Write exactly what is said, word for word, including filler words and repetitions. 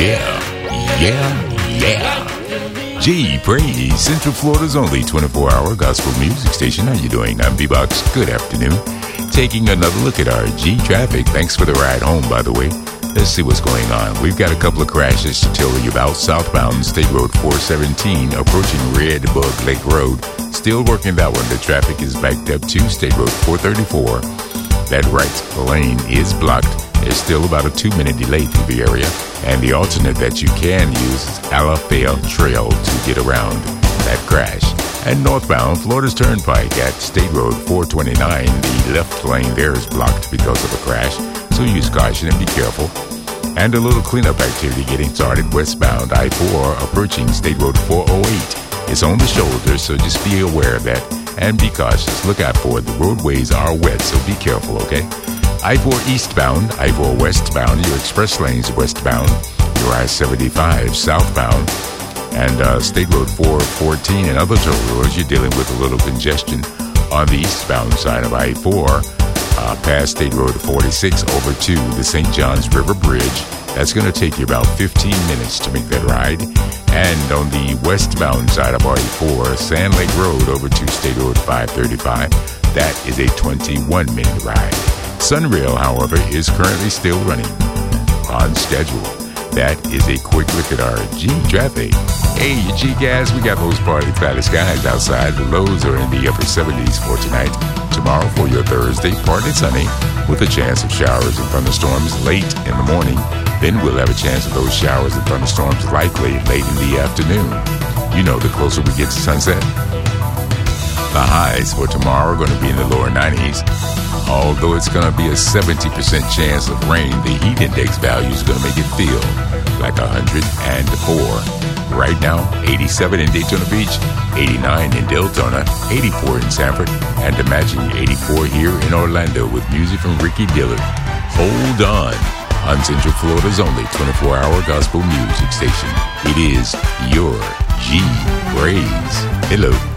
Yeah, yeah, yeah. G Praise, Central Florida's only twenty-four hour gospel music station. How you doing? I'm B-Box. Good afternoon. Taking another look at our G traffic. Thanks for the ride home, by the way. Let's see what's going on. We've got a couple of crashes to tell you about. Southbound State Road four seventeen, approaching Red Bug Lake Road. Still working that one. The traffic is backed up to State Road four thirty-four. That right lane is blocked. There's still about a two-minute delay through the area. And the alternate that you can use is Alafaya Trail to get around that crash. And northbound Florida's Turnpike at State Road four twenty-nine, the left lane there is blocked because of a crash. So use caution and be careful. And a little cleanup activity getting started westbound I four approaching State Road four oh eight. It's on the shoulder, so just be aware of that and be cautious. Look out for it. The roadways are wet, so be careful, okay? I four eastbound, I four westbound, your express lanes westbound, your I seventy-five southbound, and uh, State Road four fourteen and other toll roads, you're dealing with a little congestion on the eastbound side of I four, uh, past State Road forty-six over to the Saint Johns River Bridge. That's going to take you about fifteen minutes to make that ride. And on the westbound side of I four, Sand Lake Road over to State Road five thirty-five, that is a twenty-one minute ride. Sunrail, however, is currently still running on schedule. That is a quick look at our G traffic. Hey, you G-Gas, we got those party cloudy skies outside. The lows are in the upper seventies for tonight. Tomorrow for your Thursday, partly sunny with a chance of showers and thunderstorms late in the morning. Then we'll have a chance of those showers and thunderstorms likely late in the afternoon. You know, the closer we get to sunset. The highs for tomorrow are going to be in the lower nineties. Although it's going to be a seventy percent chance of rain, the heat index value is going to make it feel like one hundred four. Right now, eighty-seven in Daytona Beach, eighty-nine in Deltona, eighty-four in Sanford, and imagine eighty-four here in Orlando with music from Ricky Dillard. Hold on, on Central Florida's only twenty-four hour gospel music station. It is your G Praise. Hello.